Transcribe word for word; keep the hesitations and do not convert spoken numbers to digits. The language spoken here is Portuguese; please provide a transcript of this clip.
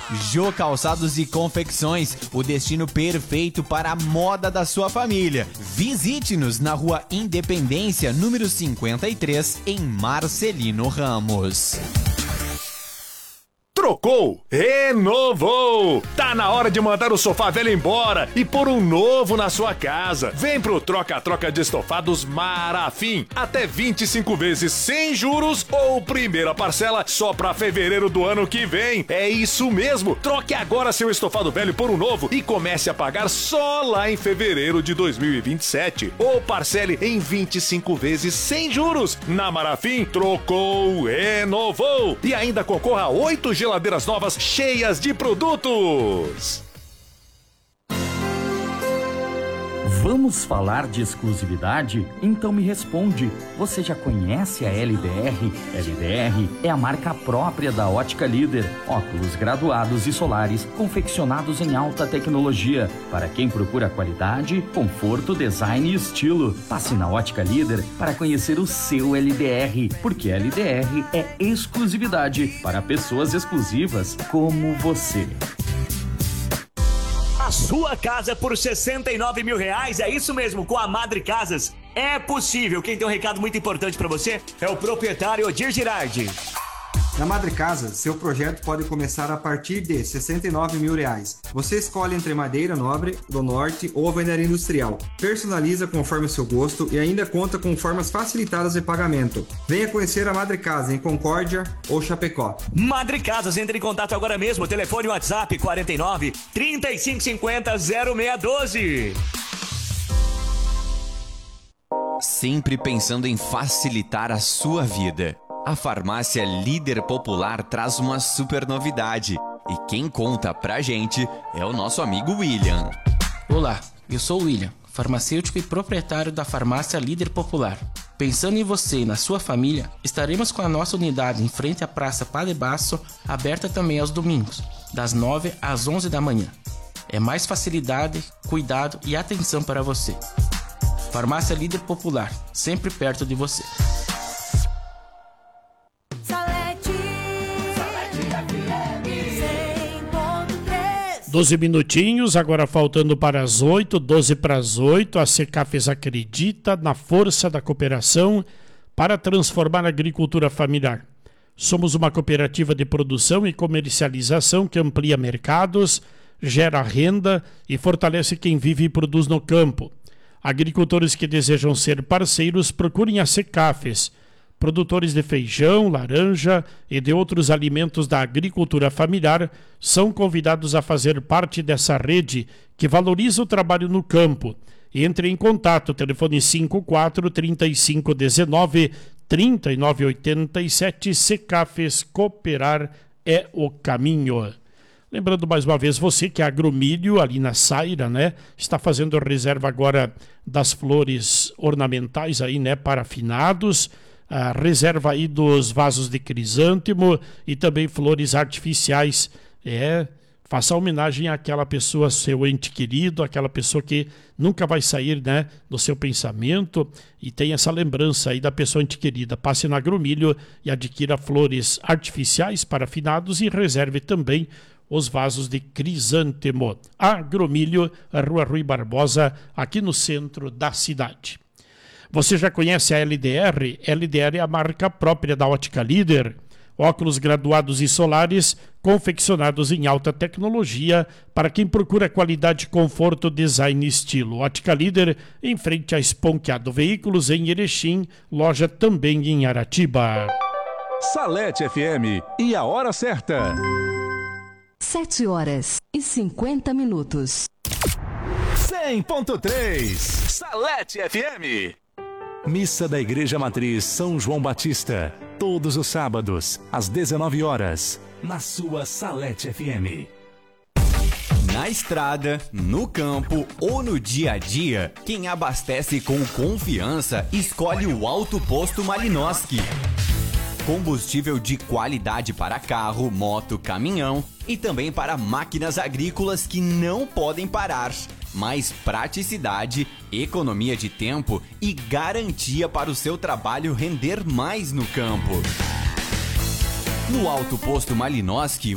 Jô Calçados e Confecções, o destino perfeito para a moda da sua família. Visite-nos na Rua Independência, número cinquenta e três, em Marcelino Ramos. Trocou, renovou. Tá na hora de mandar o sofá velho embora e pôr um novo na sua casa. Vem pro Troca-Troca de Estofados Marafim. Até vinte e cinco vezes sem juros ou primeira parcela só pra fevereiro do ano que vem. É isso mesmo. Troque agora seu estofado velho por um novo e comece a pagar só lá em fevereiro de dois mil e vinte e sete. Ou parcele em vinte e cinco vezes sem juros. Na Marafim, trocou, renovou. E ainda concorra a oito geladeiras novas cheias de produtos. Vamos falar de exclusividade? Então me responde, você já conhece a L D R? L D R é a marca própria da Ótica Líder. Óculos graduados e solares confeccionados em alta tecnologia. Para quem procura qualidade, conforto, design e estilo. Passe na Ótica Líder para conhecer o seu L D R, porque L D R é exclusividade para pessoas exclusivas como você. A sua casa por sessenta e nove mil reais, é isso mesmo, com a Madre Casas. É possível. Quem tem um recado muito importante para você é o proprietário Odir Girardi. Na Madre Casa, seu projeto pode começar a partir de sessenta e nove mil reais. Você escolhe entre madeira nobre, do norte ou alvenaria industrial. Personaliza conforme o seu gosto e ainda conta com formas facilitadas de pagamento. Venha conhecer a Madre Casa em Concórdia ou Chapecó. Madre Casas, entre em contato agora mesmo. Telefone WhatsApp quarenta e nove, trinta e cinco cinquenta, zero seis doze. Sempre pensando em facilitar a sua vida. A farmácia Líder Popular traz uma super novidade. E quem conta pra gente é o nosso amigo William. Olá, eu sou o William, farmacêutico e proprietário da farmácia Líder Popular. Pensando em você e na sua família, estaremos com a nossa unidade em frente à Praça Padre Basso, aberta também aos domingos, das nove às onze da manhã. É mais facilidade, cuidado e atenção para você. Farmácia Líder Popular, sempre perto de você. doze minutinhos, agora faltando para as oito, doze para as oito, a Secafes acredita na força da cooperação para transformar a agricultura familiar. Somos uma cooperativa de produção e comercialização que amplia mercados, gera renda e fortalece quem vive e produz no campo. Agricultores que desejam ser parceiros, procurem a Secafes. Produtores de feijão, laranja e de outros alimentos da agricultura familiar são convidados a fazer parte dessa rede que valoriza o trabalho no campo. Entre em contato, telefone cinco quatro, trinta e cinco, dezenove, trinta e nove oitenta e sete. Secafes, cooperar é o caminho. Lembrando mais uma vez, você que é agromilho ali na Saira, né? Está fazendo reserva agora das flores ornamentais aí, né? Para finados. A reserva aí dos vasos de crisântemo e também flores artificiais. É, faça homenagem àquela pessoa, seu ente querido, aquela pessoa que nunca vai sair, né, do seu pensamento, e tem essa lembrança aí da pessoa ente querida. Passe na Agromilho e adquira flores artificiais para finados e reserve também os vasos de crisântemo. Agromilho, Rua Rui Barbosa, aqui no centro da cidade. Você já conhece a L D R? L D R é a marca própria da Ótica Líder. Óculos graduados e solares, confeccionados em alta tecnologia, para quem procura qualidade, conforto, design e estilo. Ótica Líder, em frente a Esponqueado Veículos, em Erechim, loja também em Aratiba. Salete F M e a hora certa. sete horas e cinquenta minutos. cem ponto três Salete F M. Missa da Igreja Matriz São João Batista, todos os sábados, às dezenove horas, na sua Salete F M. Na estrada, no campo ou no dia a dia, quem abastece com confiança escolhe o Alto Posto Malinoski. Combustível de qualidade para carro, moto, caminhão e também para máquinas agrícolas que não podem parar. Mais praticidade, economia de tempo e garantia para o seu trabalho render mais no campo. No Alto Posto Malinoski,